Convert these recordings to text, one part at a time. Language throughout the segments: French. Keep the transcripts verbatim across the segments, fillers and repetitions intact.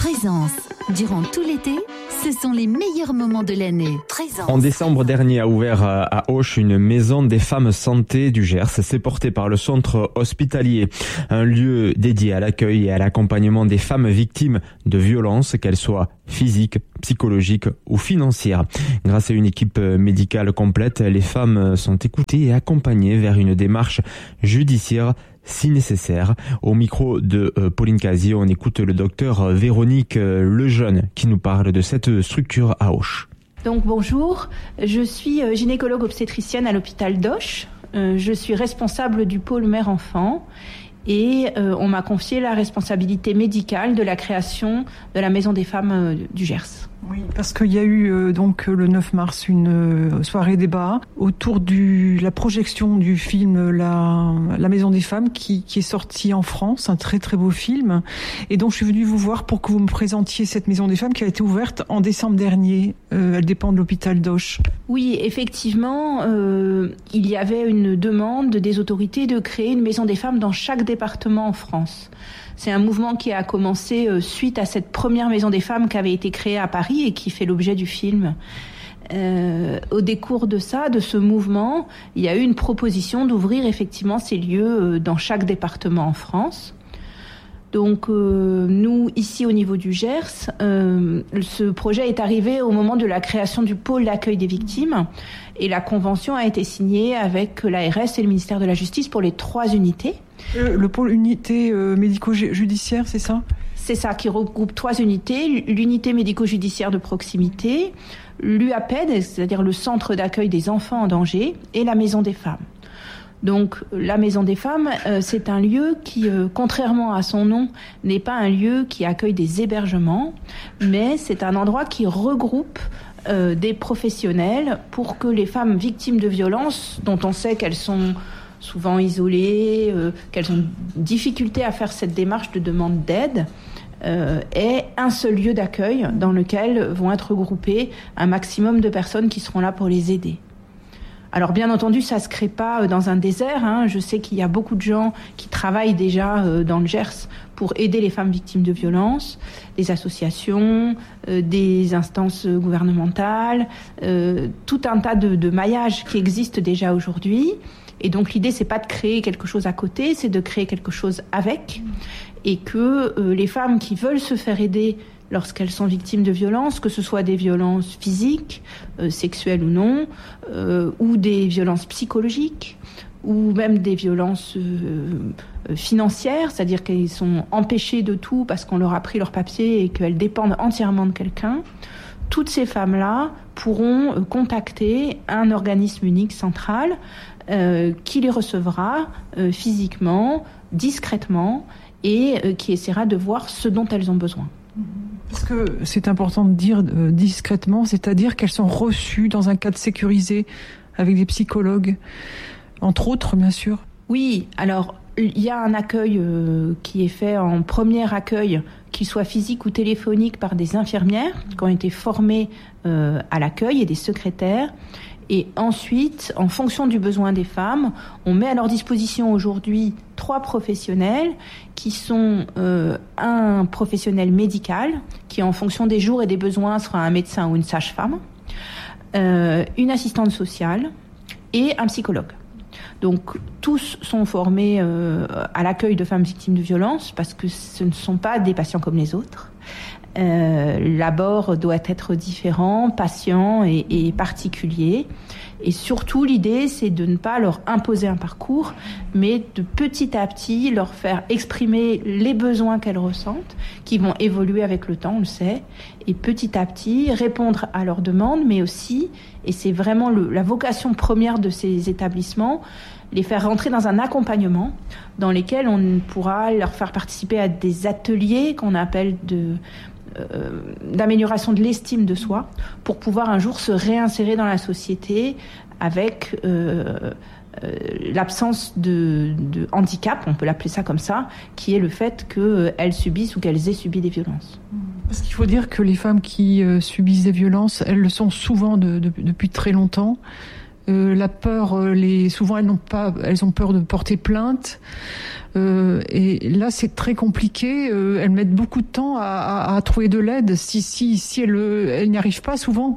Présence. Durant tout l'été, ce sont les meilleurs moments de l'année. Présence. En décembre dernier a ouvert à Auch une maison des femmes santé du Gers. C'est porté par le centre hospitalier. Un lieu dédié à l'accueil et à l'accompagnement des femmes victimes de violences, qu'elles soient physiques, psychologiques ou financières. Grâce à une équipe médicale complète, les femmes sont écoutées et accompagnées vers une démarche judiciaire si nécessaire. Au micro de euh, Pauline Casier, on écoute le docteur Véronique euh, Lejeune qui nous parle de cette structure à Auch. Donc bonjour, je suis gynécologue obstétricienne à l'hôpital d'Auch. Euh, je suis responsable du pôle mère-enfant et euh, on m'a confié la responsabilité médicale de la création de la Maison des femmes euh, du Gers. Oui, parce qu'il y a eu euh, donc le neuf mars une euh, soirée débat autour de la projection du film la, la Maison des femmes qui, qui est sorti en France, un très très beau film. Et donc je suis venue vous voir pour que vous me présentiez cette Maison des femmes qui a été ouverte en décembre dernier. Euh, elle dépend de l'hôpital d'Auch. Oui, effectivement, euh, il y avait une demande des autorités de créer une Maison des femmes dans chaque département en France. C'est un mouvement qui a commencé euh, suite à cette première Maison des femmes qui avait été créée à Paris et qui fait l'objet du film. Euh, au décours de ça, de ce mouvement, il y a eu une proposition d'ouvrir effectivement ces lieux euh, dans chaque département en France. Donc euh, nous, ici au niveau du Gers, euh, ce projet est arrivé au moment de la création du pôle d'accueil des victimes et la convention a été signée avec l'A R S et le ministère de la Justice pour les trois unités. Euh, le pôle unité euh, médico-judiciaire, c'est ça ? C'est ça, qui regroupe trois unités, l'unité médico-judiciaire de proximité, l'U A P E D, c'est-à-dire le centre d'accueil des enfants en danger, et la Maison des femmes. Donc la Maison des femmes, euh, c'est un lieu qui, euh, contrairement à son nom, n'est pas un lieu qui accueille des hébergements, mais c'est un endroit qui regroupe euh, des professionnels pour que les femmes victimes de violences, dont on sait qu'elles sont souvent isolées, euh, qu'elles ont difficulté à faire cette démarche de demande d'aide, euh, aient un seul lieu d'accueil dans lequel vont être regroupées un maximum de personnes qui seront là pour les aider. Alors bien entendu, ça se crée pas dans un désert. Hein. Je sais qu'il y a beaucoup de gens qui travaillent déjà euh, dans le Gers pour aider les femmes victimes de violences, des associations, euh, des instances gouvernementales, euh, tout un tas de, de maillages qui existent déjà aujourd'hui. Et donc l'idée, c'est pas de créer quelque chose à côté, c'est de créer quelque chose avec, et que euh, les femmes qui veulent se faire aider lorsqu'elles sont victimes de violences, que ce soit des violences physiques, euh, sexuelles ou non, euh, ou des violences psychologiques, ou même des violences euh, financières, c'est-à-dire qu'elles sont empêchées de tout parce qu'on leur a pris leur papier et qu'elles dépendent entièrement de quelqu'un. Toutes ces femmes-là pourront euh, contacter un organisme unique central euh, qui les recevra euh, physiquement, discrètement, et euh, qui essaiera de voir ce dont elles ont besoin. Parce que c'est important de dire euh, discrètement, c'est-à-dire qu'elles sont reçues dans un cadre sécurisé avec des psychologues, entre autres, bien sûr. Oui, alors il y a un accueil euh, qui est fait en premier accueil, qu'il soit physique ou téléphonique, par des infirmières qui ont été formées euh, à l'accueil et des secrétaires. Et ensuite, en fonction du besoin des femmes, on met à leur disposition aujourd'hui trois professionnels qui sont euh, un professionnel médical qui, en fonction des jours et des besoins, sera un médecin ou une sage-femme, euh, une assistante sociale et un psychologue. Donc tous sont formés euh, à l'accueil de femmes victimes de violences parce que ce ne sont pas des patients comme les autres. Euh, l'abord doit être différent, patient et, et particulier. Et surtout, l'idée, c'est de ne pas leur imposer un parcours, mais de petit à petit leur faire exprimer les besoins qu'elles ressentent, qui vont évoluer avec le temps, on le sait, et petit à petit répondre à leurs demandes, mais aussi, et c'est vraiment le, la vocation première de ces établissements, les faire rentrer dans un accompagnement dans lesquels on pourra leur faire participer à des ateliers qu'on appelle de... Euh, d'amélioration de l'estime de soi pour pouvoir un jour se réinsérer dans la société avec euh, euh, l'absence de, de handicap, on peut l'appeler ça comme ça, qui est le fait qu'elles subissent ou qu'elles aient subi des violences. Parce qu'il faut dire que les femmes qui euh, subissent des violences, elles le sont souvent de, de, depuis très longtemps. Euh, la peur, euh, les, souvent elles n'ont pas, elles ont peur de porter plainte. Euh, et là, c'est très compliqué. Euh, elles mettent beaucoup de temps à, à, à trouver de l'aide. Si, si, si elles, elles n'y arrivent pas souvent.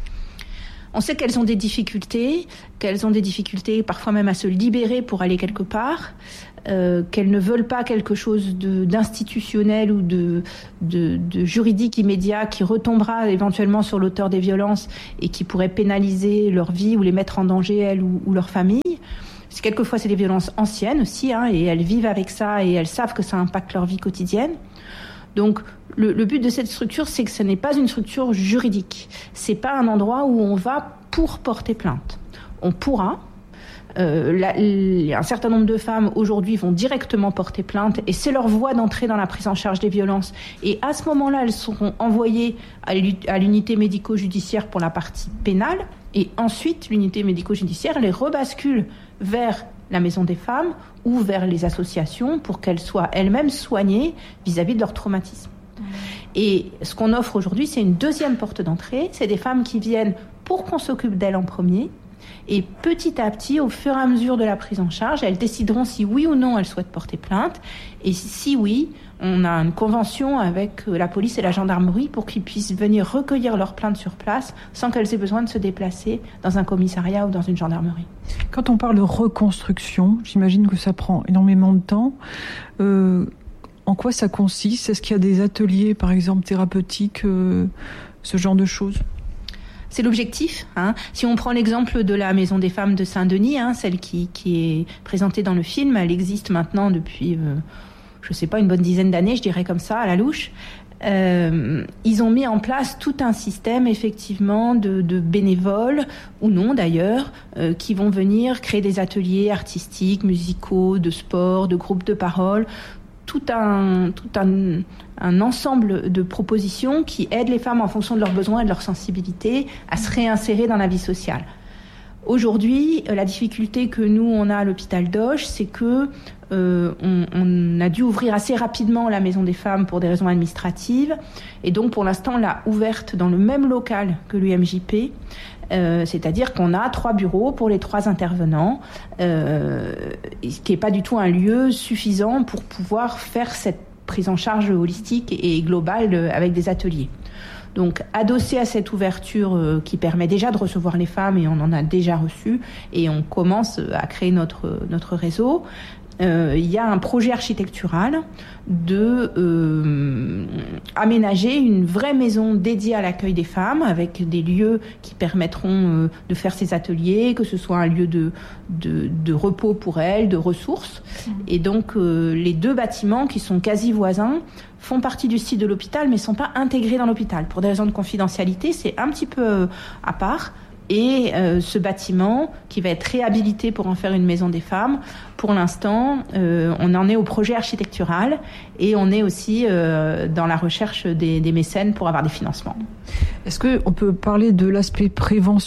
On sait qu'elles ont des difficultés, qu'elles ont des difficultés parfois même à se libérer pour aller quelque part, euh, qu'elles ne veulent pas quelque chose de, d'institutionnel ou de, de, de juridique immédiat qui retombera éventuellement sur l'auteur des violences et qui pourrait pénaliser leur vie ou les mettre en danger, elles ou, ou leur famille. C'est, quelquefois, c'est des violences anciennes aussi, hein, et elles vivent avec ça et elles savent que ça impacte leur vie quotidienne. Donc, le, le but de cette structure, c'est que ce n'est pas une structure juridique. C'est pas un endroit où on va pour porter plainte. On pourra. Euh, la, la, un certain nombre de femmes aujourd'hui vont directement porter plainte et c'est leur voie d'entrée dans la prise en charge des violences. Et à ce moment-là, elles seront envoyées à, à l'unité médico-judiciaire pour la partie pénale. Et ensuite, l'unité médico-judiciaire les rebascule vers la Maison des femmes ou vers les associations pour qu'elles soient elles-mêmes soignées vis-à-vis de leur traumatisme. Mmh. Et ce qu'on offre aujourd'hui, c'est une deuxième porte d'entrée. C'est des femmes qui viennent pour qu'on s'occupe d'elles en premier. Et petit à petit, au fur et à mesure de la prise en charge, elles décideront si oui ou non elles souhaitent porter plainte. Et si oui, on a une convention avec la police et la gendarmerie pour qu'ils puissent venir recueillir leurs plaintes sur place sans qu'elles aient besoin de se déplacer dans un commissariat ou dans une gendarmerie. Quand on parle de reconstruction, j'imagine que ça prend énormément de temps. Euh, en quoi ça consiste ? Est-ce qu'il y a des ateliers, par exemple, thérapeutiques, euh, ce genre de choses ? C'est l'objectif. Hein. Si on prend l'exemple de la Maison des femmes de Saint-Denis, hein, celle qui, qui est présentée dans le film, elle existe maintenant depuis, euh, je sais pas, une bonne dizaine d'années, je dirais comme ça, à la louche. Euh, ils ont mis en place tout un système, effectivement, de, de bénévoles, ou non d'ailleurs, euh, qui vont venir créer des ateliers artistiques, musicaux, de sport, de groupes de parole, tout un, tout un, un ensemble de propositions qui aident les femmes en fonction de leurs besoins et de leur sensibilité à se réinsérer dans la vie sociale. Aujourd'hui, la difficulté que nous, on a à l'hôpital d'Auch, c'est que euh, on, on a dû ouvrir assez rapidement la Maison des femmes pour des raisons administratives. Et donc, pour l'instant, on l'a ouverte dans le même local que l'U M J P. Euh, c'est-à-dire qu'on a trois bureaux pour les trois intervenants, euh, ce qui n'est pas du tout un lieu suffisant pour pouvoir faire cette prise en charge holistique et globale avec des ateliers. Donc, adossé à cette ouverture euh, qui permet déjà de recevoir les femmes, et on en a déjà reçu, et on commence à créer notre, notre réseau, euh, il y a un projet architectural de euh, aménager une vraie maison dédiée à l'accueil des femmes, avec des lieux qui permettront euh, de faire ces ateliers, que ce soit un lieu de, de, de repos pour elles, de ressources. Mmh. Et donc, euh, les deux bâtiments qui sont quasi voisins font partie du site de l'hôpital, mais ne sont pas intégrés dans l'hôpital. Pour des raisons de confidentialité, c'est un petit peu euh, à part. Et euh, ce bâtiment, qui va être réhabilité pour en faire une maison des femmes, pour l'instant, euh, on en est au projet architectural et on est aussi euh, dans la recherche des, des mécènes pour avoir des financements. Est-ce qu'on peut parler de l'aspect prévention ?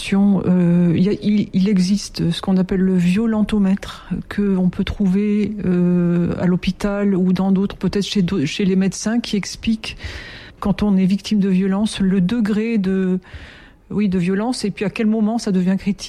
euh, il, y a, il, il existe ce qu'on appelle le violentomètre, qu'on peut trouver euh, à l'hôpital ou dans d'autres, peut-être chez, chez les médecins, qui explique, quand on est victime de violence, le degré de... Oui, de violence, et puis à quel moment ça devient critique ?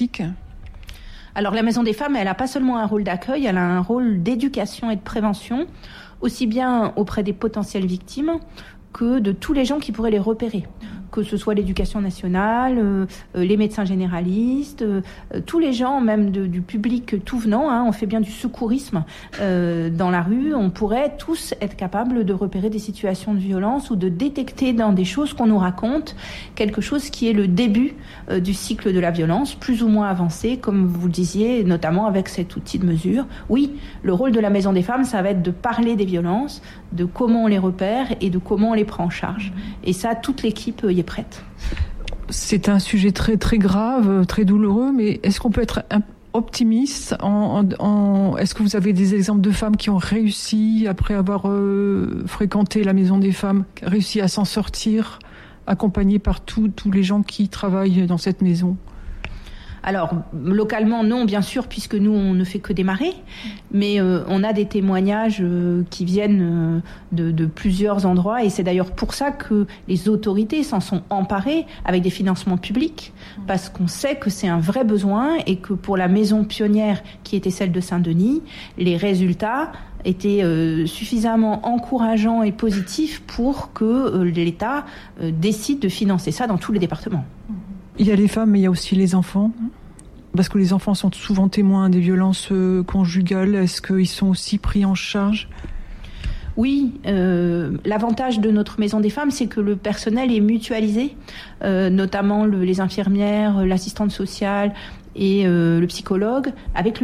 Alors la Maison des femmes, elle n'a pas seulement un rôle d'accueil, elle a un rôle d'éducation et de prévention, aussi bien auprès des potentielles victimes que de tous les gens qui pourraient les repérer, que ce soit l'éducation nationale, euh, les médecins généralistes, euh, tous les gens, même de, du public tout venant, hein, on fait bien du secourisme euh, dans la rue, on pourrait tous être capables de repérer des situations de violence ou de détecter dans des choses qu'on nous raconte quelque chose qui est le début euh, du cycle de la violence, plus ou moins avancé, comme vous le disiez, notamment avec cet outil de mesure. Oui, le rôle de la Maison des femmes, ça va être de parler des violences, de comment on les repère et de comment on les prend en charge. Et ça, toute l'équipe y est prête. C'est un sujet très très grave, très douloureux, mais est-ce qu'on peut être optimiste en, en, en, est-ce que vous avez des exemples de femmes qui ont réussi, après avoir euh, fréquenté la Maison des femmes, réussi à s'en sortir, accompagnées par tous tous les gens qui travaillent dans cette maison ? Alors, localement, non, bien sûr, puisque nous, on ne fait que démarrer. Mais euh, on a des témoignages euh, qui viennent euh, de, de plusieurs endroits. Et c'est d'ailleurs pour ça que les autorités s'en sont emparées avec des financements publics. Parce qu'on sait que c'est un vrai besoin et que pour la maison pionnière, qui était celle de Saint-Denis, les résultats étaient euh, suffisamment encourageants et positifs pour que euh, l'État euh, décide de financer ça dans tous les départements. Il y a les femmes, mais il y a aussi les enfants. Parce que les enfants sont souvent témoins des violences conjugales. Est-ce qu'ils sont aussi pris en charge ? Oui, euh, l'avantage de notre maison des femmes, c'est que le personnel est mutualisé, euh, notamment le, les infirmières, l'assistante sociale et euh, le psychologue, avec le